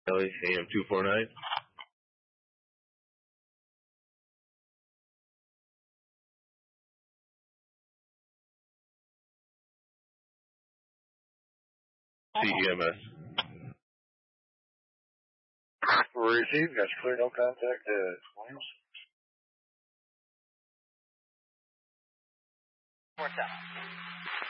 Kelly, AM 249. CEMS. Received. That's clear. No contact. Williams. 4-7.